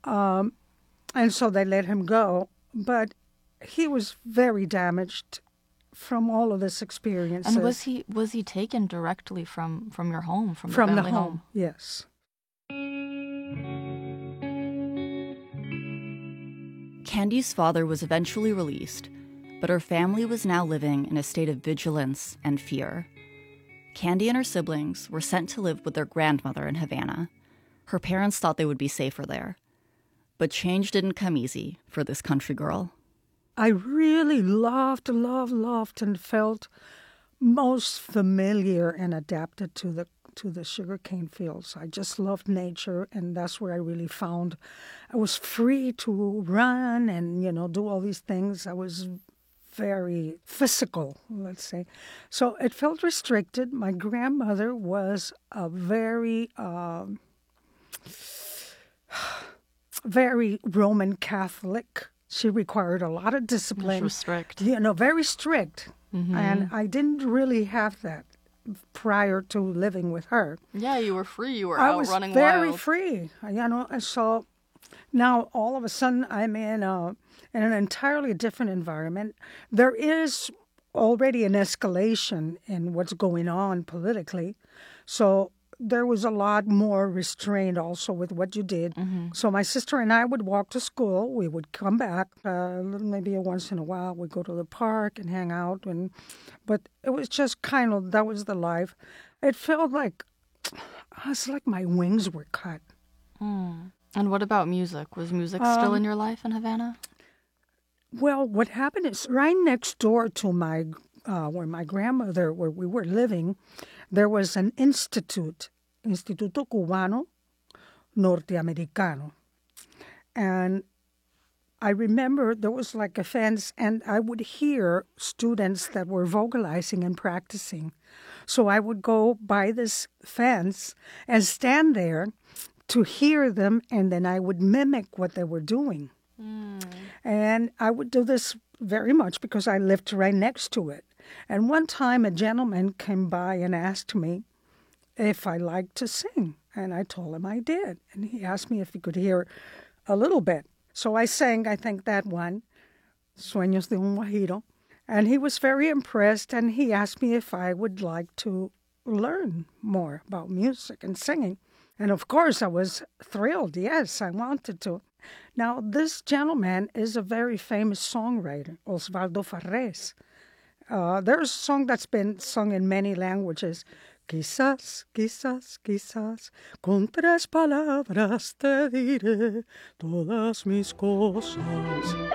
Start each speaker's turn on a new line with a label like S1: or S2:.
S1: And so they let him go. But he was very damaged from all of this experiences.
S2: And was he taken directly from your home, from the
S1: From the
S2: family
S1: home, yes.
S3: Candy's father was eventually released, but her family was now living in a state of vigilance and fear. Candy and her siblings were sent to live with their grandmother in Havana. Her parents thought they would be safer there. But change didn't come easy for this country girl.
S1: I really loved, and felt most familiar and adapted to the sugarcane fields. I just loved nature, and that's where I really found I was free to run and, do all these things. I was very physical, let's say. So it felt restricted. My grandmother was a very, very Roman Catholic. She required a lot of discipline.
S2: She was strict.
S1: Very strict.
S2: Mm-hmm.
S1: And I didn't really have that prior to living with her.
S2: Yeah, you were free. You were
S1: I
S2: out
S1: was
S2: running
S1: very
S2: wild.
S1: free, and so now all of a sudden I'm in an entirely different environment. There is already an escalation in what's going on politically, so there was a lot more restraint also with what you did.
S2: Mm-hmm.
S1: So my sister and I would walk to school. We would come back maybe once in a while. We'd go to the park and hang out. But it was just that was the life. It felt like, it's like my wings were cut.
S2: Mm. And what about music? Was music still in your life in Havana?
S1: Well, what happened is right next door to where my grandmother, where we were living, there was an institute, Instituto Cubano Norteamericano. And I remember there was like a fence, and I would hear students that were vocalizing and practicing. So I would go by this fence and stand there to hear them, and then I would mimic what they were doing. Mm. And I would do this very much because I lived right next to it. And one time a gentleman came by and asked me if I liked to sing. And I told him I did. And he asked me if he could hear a little bit. So I sang, I think, that one, Sueños de un Guajiro. And he was very impressed, and he asked me if I would like to learn more about music and singing. And of course I was thrilled. Yes, I wanted to. Now, this gentleman is a very famous songwriter, Osvaldo Farrés. There's a song that's been sung in many languages. Quizás, quizás, quizás, con tres palabras te diré todas mis cosas.